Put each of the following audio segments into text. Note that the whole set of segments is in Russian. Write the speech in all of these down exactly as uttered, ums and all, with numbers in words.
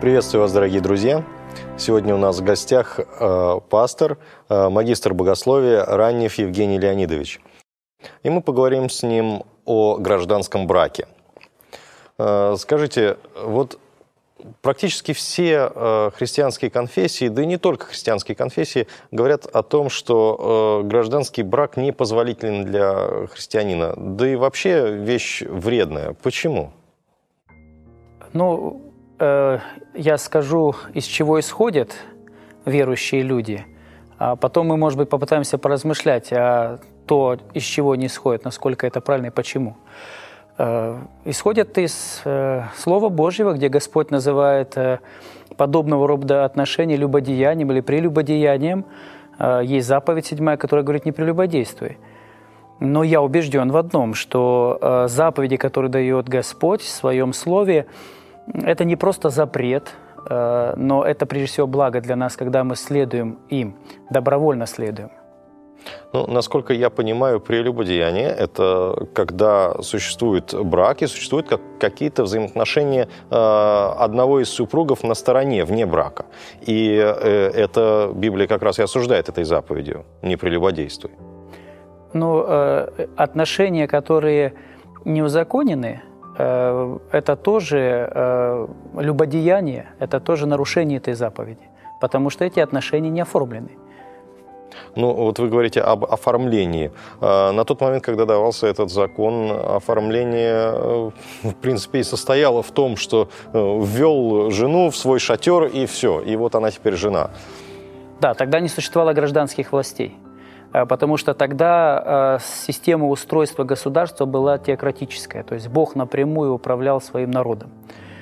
Приветствую вас, дорогие друзья! Сегодня у нас в гостях э, пастор, э, магистр богословия Раннев Евгений Леонидович. И мы поговорим с ним о гражданском браке. Э, скажите, вот практически все э, христианские конфессии, да и не только христианские конфессии, говорят о том, что э, гражданский брак непозволителен для христианина, да и вообще вещь вредная. Почему? Ну, э, я скажу, из чего исходят верующие люди, а потом мы, может быть, попытаемся поразмышлять, а то, из чего они исходят, насколько это правильно и почему. Э, исходят из э, Слова Божьего, где Господь называет э, подобного рода отношения любодеянием или прелюбодеянием. Э, есть заповедь седьмая, которая говорит «не прелюбодействуй». Но я убежден в одном, что э, заповеди, которые дает Господь в Своем Слове, это не просто запрет, э, но это прежде всего благо для нас, когда мы следуем им, добровольно следуем. Ну, насколько я понимаю, прелюбодеяние – это когда существует брак и существуют как, какие-то взаимоотношения э, одного из супругов на стороне, вне брака. И э, это Библия как раз и осуждает этой заповедью «не прелюбодействуй». Ну, э, отношения, которые не узаконены, э, это тоже э, любодеяние, это тоже нарушение этой заповеди, потому что эти отношения не оформлены. Ну, вот вы говорите об оформлении. На тот момент, когда давался этот закон, оформление, в принципе, и состояло в том, что ввел жену в свой шатер, и все, и вот она теперь жена. Да, тогда не существовало гражданских властей, потому что тогда система устройства государства была теократическая, то есть Бог напрямую управлял своим народом.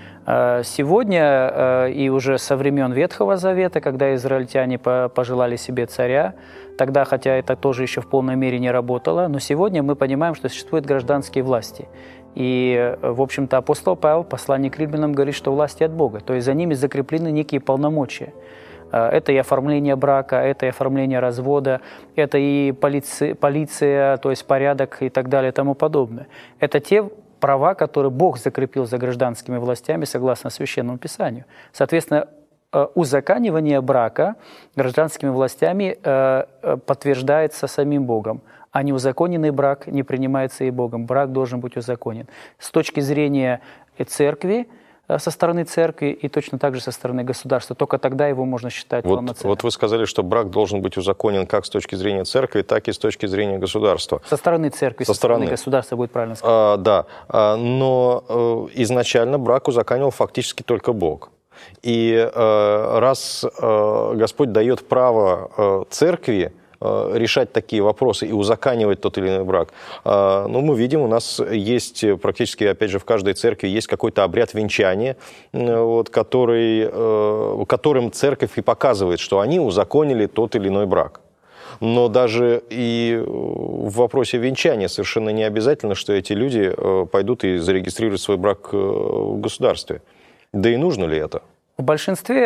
Сегодня и уже со времен Ветхого Завета, когда израильтяне пожелали себе царя, тогда, хотя это тоже еще в полной мере не работало, но сегодня мы понимаем, что существуют гражданские власти. И, в общем-то, апостол Павел, послание к римлянам, говорит, что власти от Бога, то есть за ними закреплены некие полномочия. Это и оформление брака, это и оформление развода, это и полиция, полиция, то есть порядок и так далее и тому подобное. Это те права, которые Бог закрепил за гражданскими властями согласно Священному Писанию. Соответственно, узаконивание брака гражданскими властями подтверждается самим Богом, а неузаконенный брак не принимается и Богом. Брак должен быть узаконен. С точки зрения церкви, со стороны церкви и точно так же со стороны государства. Только тогда его можно считать вот, полноценным. Вот вы сказали, что брак должен быть узаконен как с точки зрения церкви, так и с точки зрения государства. Со стороны церкви, со, со стороны. стороны государства будет правильно сказать. А, да, а, но а, изначально брак узаконил фактически только Бог. И а, раз а, Господь дает право а, церкви решать такие вопросы и узаконивать тот или иной брак. Ну, мы видим, у нас есть практически, опять же, в каждой церкви есть какой-то обряд венчания, вот, который, которым церковь и показывает, что они узаконили тот или иной брак. Но даже и в вопросе венчания совершенно не обязательно, что эти люди пойдут и зарегистрируют свой брак в государстве. Да и нужно ли это? В большинстве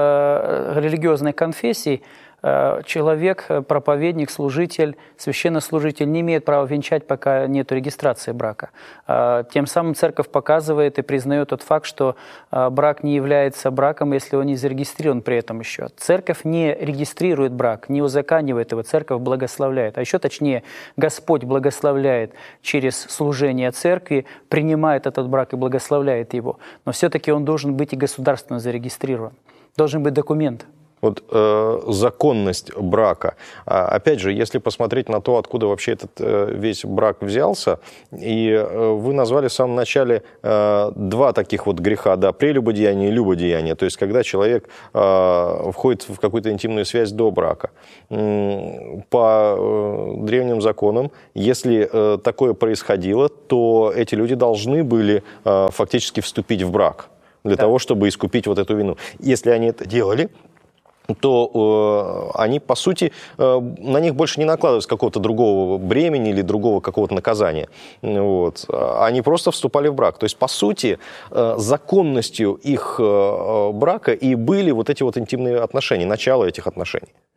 э, религиозных конфессий человек, проповедник, служитель, священнослужитель не имеет права венчать, пока нет регистрации брака. Тем самым церковь показывает и признает тот факт, что брак не является браком, если он не зарегистрирован при этом еще. Церковь не регистрирует брак, не узаконивает его, церковь благословляет. А еще точнее, Господь благословляет через служение церкви, принимает этот брак и благословляет его. Но все-таки он должен быть и государственно зарегистрирован. Должен быть документ. Вот э, законность брака. А, опять же, если посмотреть на то, откуда вообще этот э, весь брак взялся, и э, вы назвали в самом начале э, два таких вот греха, да, прелюбодеяние и любодеяние, то есть когда человек э, входит в какую-то интимную связь до брака. По э, древним законам, если э, такое происходило, то эти люди должны были э, фактически вступить в брак для да. того, чтобы искупить вот эту вину. Если они это делали, то э, они, по сути, э, на них больше не накладывается какого-то другого бремени или другого какого-то наказания. Вот. Они просто вступали в брак. То есть, по сути, э, законностью их э, брака и были вот эти вот интимные отношения, начало этих отношений.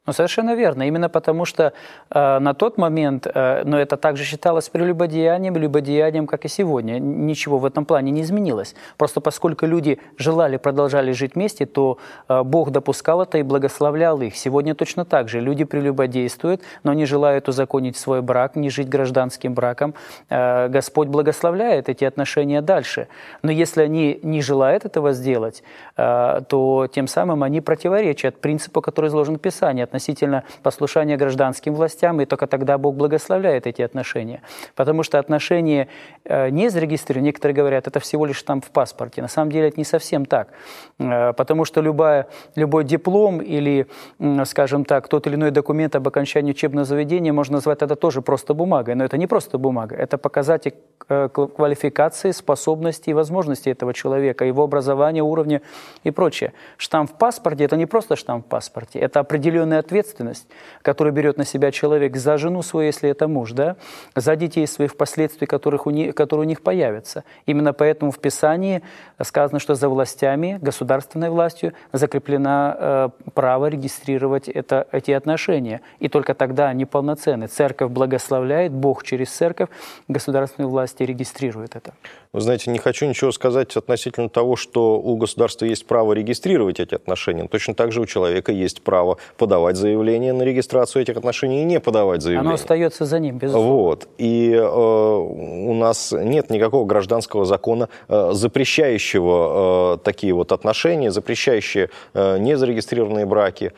Ну, совершенно верно. Именно потому, что э, на тот момент, э, но это также считалось прелюбодеянием, любодеянием, как и сегодня. Ничего в этом плане не изменилось. Просто поскольку люди желали, продолжали жить вместе, то э, Бог допускал это и благословлял их. Сегодня точно так же. Люди прелюбодействуют, но не желают узаконить свой брак, не жить гражданским браком. Э, Господь благословляет эти отношения дальше. Но если они не желают этого сделать, э, то тем самым они противоречат принципу, который изложен в Писании, относительно послушания гражданским властям, и только тогда Бог благословляет эти отношения. Потому что отношения не зарегистрированы, некоторые говорят, это всего лишь штамп в паспорте. На самом деле это не совсем так. Потому что любая, любой диплом или, скажем так, тот или иной документ об окончании учебного заведения можно назвать это тоже просто бумагой. Но это не просто бумага, это показатель квалификации, способностей и возможностей этого человека, его образования, уровня и прочее. Штамп в паспорте – это не просто штамп в паспорте, это определенная ответственность, которую берет на себя человек за жену свою, если это муж, да, за детей своих впоследствии, которых у них, которые у них появятся. Именно поэтому в Писании сказано, что за властями, государственной властью закреплено э, право регистрировать это, эти отношения. И только тогда они полноценны. Церковь благословляет, Бог через церковь, государственные власти регистрируют это. Вы знаете, не хочу ничего сказать относительно того, что у государства есть право регистрировать эти отношения. Точно так же у человека есть право подавать заявление на регистрацию этих отношений и не подавать заявление. Оно остается за ним, безусловно. Вот. И э, у нас нет никакого гражданского закона, э, запрещающего э, такие вот отношения, запрещающие э, незарегистрированные браки.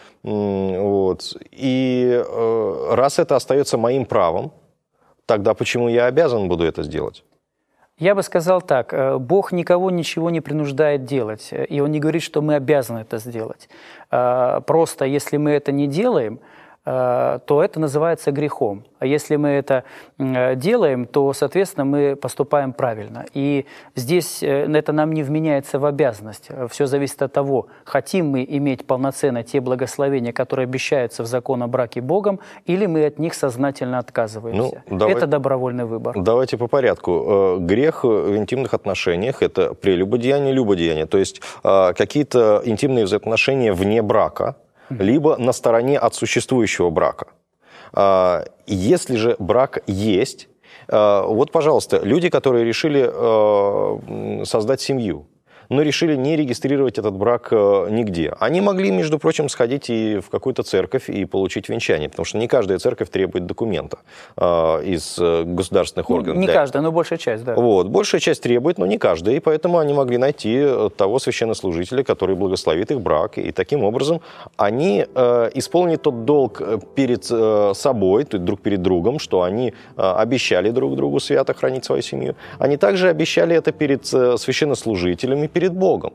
Вот. И э, раз это остается моим правом, тогда почему я обязан буду это сделать? Я бы сказал так, Бог никого ничего не принуждает делать, и Он не говорит, что мы обязаны это сделать. Просто если мы это не делаем, то это называется грехом. А если мы это делаем, то, соответственно, мы поступаем правильно. И здесь это нам не вменяется в обязанность. Все зависит от того, хотим мы иметь полноценно те благословения, которые обещаются в закон о браке Богом, или мы от них сознательно отказываемся. Ну, давай, это добровольный выбор. Давайте по порядку. Грех в интимных отношениях – это прелюбодеяние, любодеяние. То есть какие-то интимные взаимоотношения вне брака, либо на стороне от существующего брака. Если же брак есть, вот, пожалуйста, люди, которые решили создать семью, но решили не регистрировать этот брак нигде. Они могли, между прочим, сходить и в какую-то церковь и получить венчание, потому что не каждая церковь требует документа э, из государственных ну, органов. Не для... каждая, но большая часть, да. Вот, большая часть требует, но не каждая, и поэтому они могли найти того священнослужителя, который благословит их брак, и таким образом они э, исполнили тот долг перед э, собой, то есть друг перед другом, что они э, обещали друг другу свято хранить свою семью. Они также обещали это перед э, священнослужителями, перед Богом.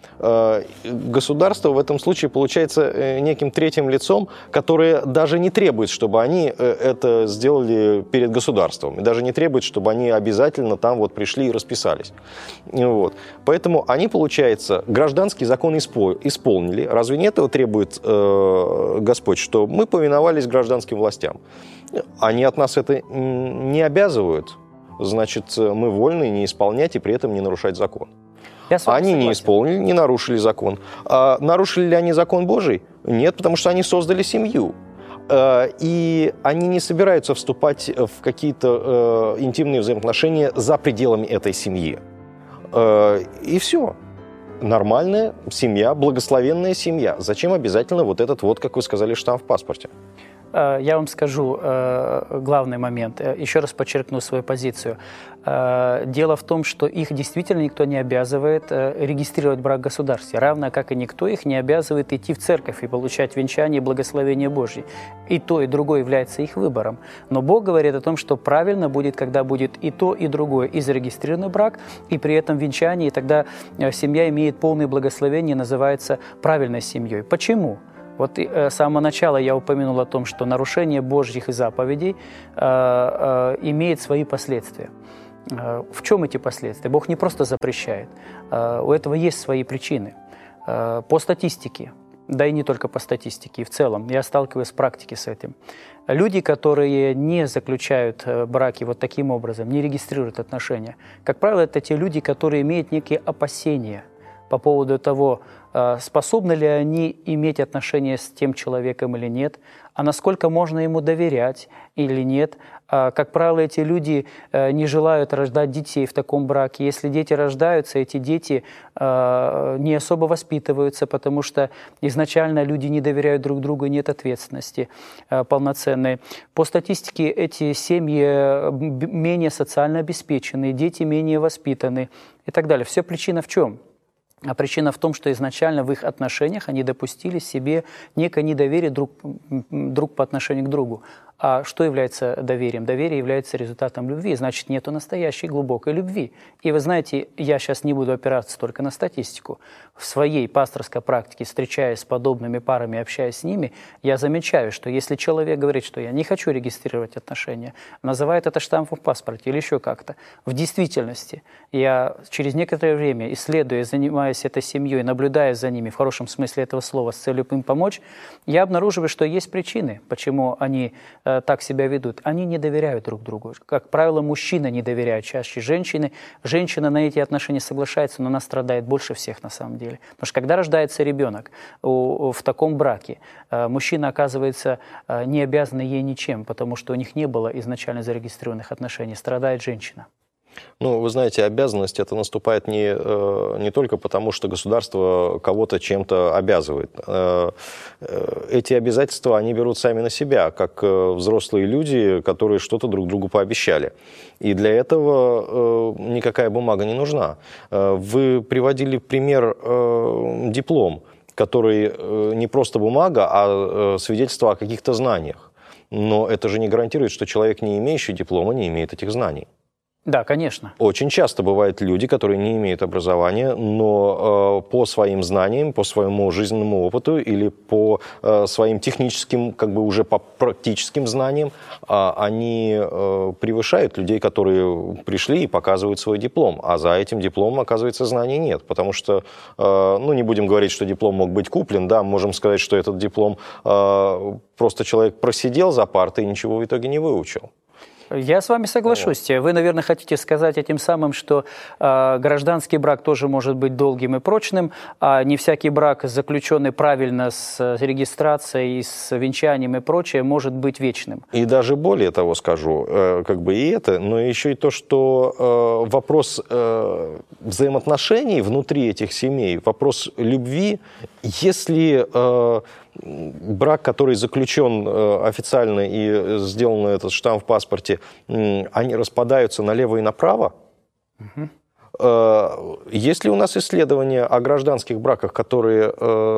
Государство в этом случае получается неким третьим лицом, которое даже не требует, чтобы они это сделали перед государством, и даже не требует, чтобы они обязательно там вот пришли и расписались. Вот. Поэтому они, получается, гражданский закон исполнили. Разве не этого требует э, Господь, что мы повиновались гражданским властям? Они от нас это не обязывают, значит, мы вольны не исполнять и при этом не нарушать закон. Они не исполнили, не нарушили закон. А нарушили ли они закон Божий? Нет, потому что они создали семью. И они не собираются вступать в какие-то интимные взаимоотношения за пределами этой семьи. И все. Нормальная семья, благословенная семья. Зачем обязательно вот этот вот, как вы сказали, штамп в паспорте? Я вам скажу главный момент, еще раз подчеркну свою позицию. Дело в том, что их действительно никто не обязывает регистрировать брак в государстве, равно как и никто их не обязывает идти в церковь и получать венчание и благословение Божье. И то, и другое является их выбором. Но Бог говорит о том, что правильно будет, когда будет и то, и другое, и зарегистрированный брак, и при этом венчание, и тогда семья имеет полное благословение, называется правильной семьей. Почему? Вот с самого начала я упомянул о том, что нарушение Божьих заповедей э, э, имеет свои последствия. Э, в чем эти последствия? Бог не просто запрещает. Э, у этого есть свои причины. Э, по статистике, да и не только по статистике, и в целом, я сталкиваюсь с практикой с этим. Люди, которые не заключают браки вот таким образом, не регистрируют отношения, как правило, это те люди, которые имеют некие опасения по поводу того, способны ли они иметь отношения с тем человеком или нет, а насколько можно ему доверять или нет. Как правило, эти люди не желают рождать детей в таком браке. Если дети рождаются, эти дети не особо воспитываются, потому что изначально люди не доверяют друг другу, нет ответственности полноценной. По статистике, эти семьи менее социально обеспечены, дети менее воспитаны и так далее. Все причина в чем? А причина в том, что изначально в их отношениях они допустили себе некое недоверие друг, друг по отношению к другу. А что является доверием? Доверие является результатом любви, значит, нету настоящей глубокой любви. И вы знаете, я сейчас не буду опираться только на статистику. В своей пасторской практике, встречаясь с подобными парами, общаясь с ними, я замечаю, что если человек говорит, что я не хочу регистрировать отношения, называет это штампом в паспорте или еще как-то, в действительности я через некоторое время, исследуя, занимаясь этой семьей, наблюдая за ними, в хорошем смысле этого слова, с целью им помочь, я обнаруживаю, что есть причины, почему они так себя ведут. Они не доверяют друг другу. Как правило, мужчина не доверяет чаще женщины. Женщина на эти отношения соглашается, но она страдает больше всех на самом деле. Потому что когда рождается ребенок в таком браке, мужчина оказывается не обязан ей ничем, потому что у них не было изначально зарегистрированных отношений. Страдает женщина. Ну, вы знаете, обязанность это наступает не, не только потому, что государство кого-то чем-то обязывает. Эти обязательства они берут сами на себя, как взрослые люди, которые что-то друг другу пообещали. И для этого никакая бумага не нужна. Вы приводили пример диплом, который не просто бумага, а свидетельство о каких-то знаниях. Но это же не гарантирует, что человек, не имеющий диплома, не имеет этих знаний. Да, конечно. Очень часто бывают люди, которые не имеют образования, но э, по своим знаниям, по своему жизненному опыту или по э, своим техническим, как бы уже по практическим знаниям, э, они э, превышают людей, которые пришли и показывают свой диплом. А за этим дипломом, оказывается, знаний нет. Потому что, э, ну, не будем говорить, что диплом мог быть куплен, да, можем сказать, что этот диплом э, просто человек просидел за партой и ничего в итоге не выучил. Я с вами соглашусь. Вы, наверное, хотите сказать этим самым, что э, гражданский брак тоже может быть долгим и прочным, а не всякий брак, заключенный правильно с регистрацией, с венчанием и прочее, может быть вечным. И даже более того скажу, э, как бы и это, но еще и то, что э, вопрос э, взаимоотношений внутри этих семей, вопрос любви, если... Э, брак, который заключен э, официально и сделан этот штамп в паспорте, э, они распадаются налево и направо. Угу. Э, есть ли у нас исследования о гражданских браках, которые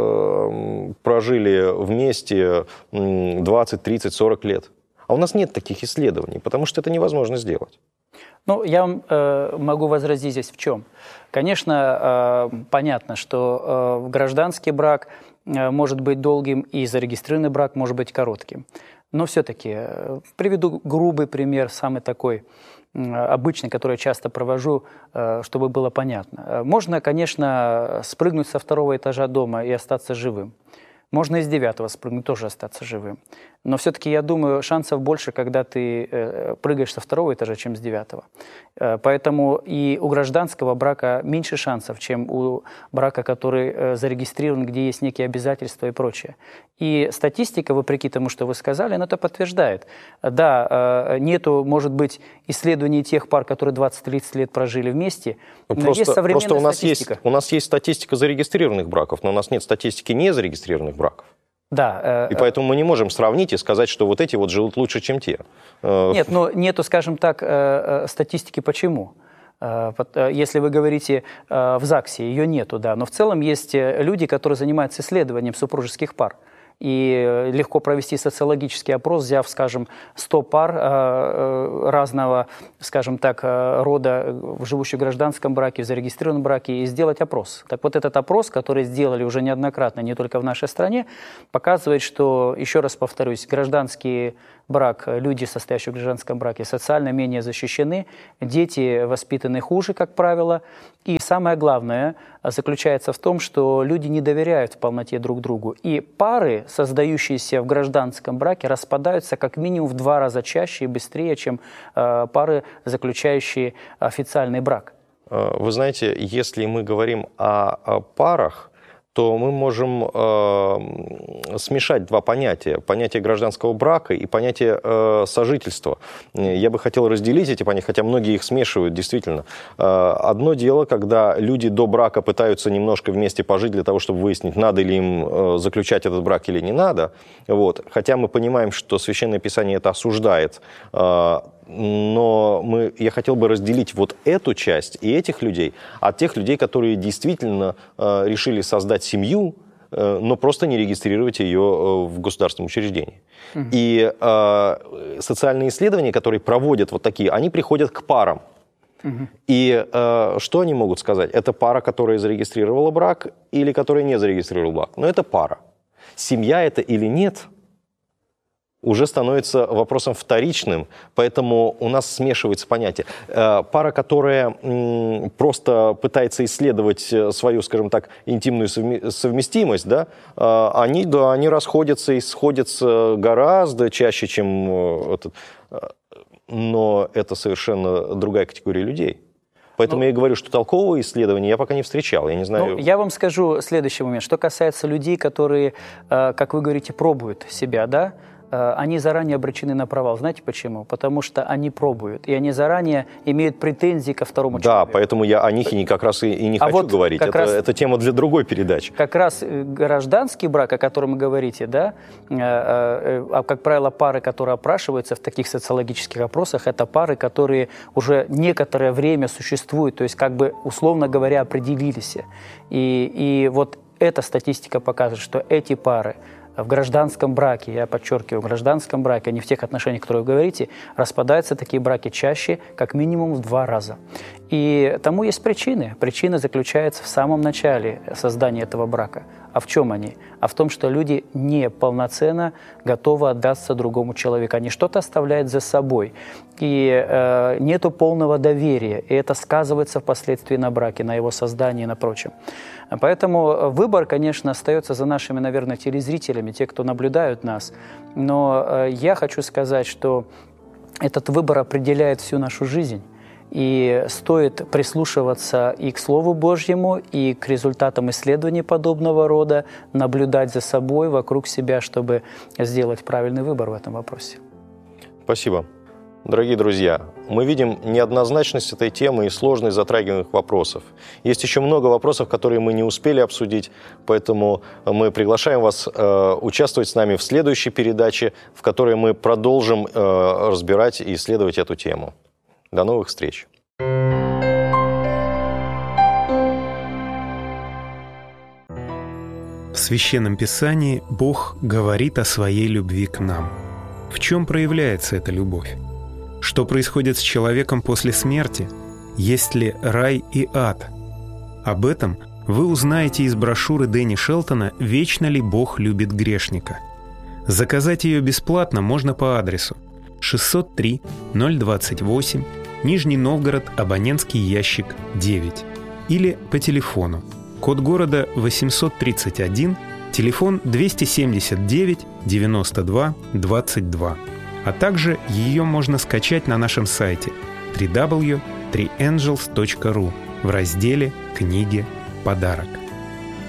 э, прожили вместе двадцать, тридцать, сорок лет? А у нас нет таких исследований, потому что это невозможно сделать. Ну, я вам э, могу возразить здесь в чем. Конечно, э, понятно, что э, гражданский брак э, может быть долгим, и зарегистрированный брак может быть коротким. Но все-таки э, приведу грубый пример, самый такой э, обычный, который я часто провожу, э, чтобы было понятно. Можно, конечно, спрыгнуть со второго этажа дома и остаться живым. Можно из девятого спрыгнуть, тоже остаться живым. Но все-таки, я думаю, шансов больше, когда ты э, прыгаешь со второго этажа, чем с девятого. Э, поэтому и у гражданского брака меньше шансов, чем у брака, который э, зарегистрирован, где есть некие обязательства и прочее. И статистика, вопреки тому, что вы сказали, она это подтверждает. Да, э, нету, может быть, исследований тех пар, которые двадцать-тридцать лет прожили вместе, но просто, есть современная просто у нас статистика. Есть, у нас есть статистика зарегистрированных браков, но у нас нет статистики незарегистрированных браков. Да, и поэтому мы не можем сравнить и сказать, что вот эти вот живут лучше, чем те. Нет, но нету, скажем так, статистики почему. Если вы говорите в ЗАГСе, ее нету, да. Но в целом есть люди, которые занимаются исследованием супружеских пар. И легко провести социологический опрос, взяв, скажем, сто пар разного, скажем так, рода, живущих в гражданском браке, в зарегистрированном браке, и сделать опрос. Так вот, этот опрос, который сделали уже неоднократно, не только в нашей стране, показывает, что, еще раз повторюсь, гражданский брак, люди, состоящие в гражданском браке, социально менее защищены, дети воспитаны хуже, как правило. И самое главное заключается в том, что люди не доверяют в полноте друг другу. И пары, создающиеся в гражданском браке, распадаются как минимум в два раза чаще и быстрее, чем э, пары, заключающие официальный брак. Вы знаете, если мы говорим о, о парах, то мы можем э, смешать два понятия. Понятие гражданского брака и понятие э, сожительства. Я бы хотел разделить эти понятия, хотя многие их смешивают, действительно. Э, одно дело, когда люди до брака пытаются немножко вместе пожить для того, чтобы выяснить, надо ли им э, заключать этот брак или не надо. Вот. Хотя мы понимаем, что Священное Писание это осуждает. Э, но мы, я хотел бы разделить вот эту часть и этих людей от тех людей, которые действительно э, решили создать семью, э, но просто не регистрировать ее э, в государственном учреждении. Mm-hmm. И э, социальные исследования, которые проводят вот такие, они приходят к парам. Mm-hmm. И э, что они могут сказать? Это пара, которая зарегистрировала брак или которая не зарегистрировала брак. Но это пара. Семья это или нет – уже становится вопросом вторичным, поэтому у нас смешивается понятие. Пара, которая просто пытается исследовать свою, скажем так, интимную совместимость, да, они, да, они расходятся и сходятся гораздо чаще, чем этот. Но это совершенно другая категория людей. Поэтому ну, я и говорю, что толкового исследования я пока не встречал, я не знаю. Ну, я вам скажу следующий момент. Что касается людей, которые, как вы говорите, пробуют себя, да, они заранее обречены на провал. Знаете почему? Потому что они пробуют, и они заранее имеют претензии ко второму да, человеку. Да, поэтому я о них и как раз и, и не а хочу вот говорить. Это, раз, это тема для другой передачи. Как раз гражданский брак, о котором вы говорите, да, а, как правило, пары, которые опрашиваются в таких социологических опросах, это пары, которые уже некоторое время существуют, то есть, как бы, условно говоря, определились. И, и вот эта статистика показывает, что эти пары в гражданском браке, я подчеркиваю, в гражданском браке, а не в тех отношениях, которые вы говорите, распадаются такие браки чаще, как минимум в два раза. И тому есть причины. Причина заключается в самом начале создания этого брака. А в чем они? А в том, что люди не полноценно готовы отдаться другому человеку. Они что-то оставляют за собой. И э, нету полного доверия. И это сказывается впоследствии на браке, на его создании и на прочем. Поэтому выбор, конечно, остается за нашими, наверное, телезрителями, те, кто наблюдают нас. Но э, я хочу сказать, что этот выбор определяет всю нашу жизнь. И стоит прислушиваться и к Слову Божьему, и к результатам исследований подобного рода, наблюдать за собой, вокруг себя, чтобы сделать правильный выбор в этом вопросе. Спасибо. Дорогие друзья, мы видим неоднозначность этой темы и сложность затрагиваемых вопросов. Есть еще много вопросов, которые мы не успели обсудить, поэтому мы приглашаем вас э, участвовать с нами в следующей передаче, в которой мы продолжим э, разбирать и исследовать эту тему. До новых встреч! В Священном Писании Бог говорит о своей любви к нам. В чем проявляется эта любовь? Что происходит с человеком после смерти? Есть ли рай и ад? Об этом вы узнаете из брошюры Дэнни Шелтона «Вечно ли Бог любит грешника?». Заказать ее бесплатно можно по адресу шестьсот три ноль двадцать восемь, Нижний Новгород, абонентский ящик девять. Или по телефону. Код города восемьсот тридцать один, телефон двести семьдесят девять девяносто два двадцать два. А также ее можно скачать на нашем сайте дабл ю дабл ю дабл ю точка три энджелс точка ру в разделе «Книги. Подарок».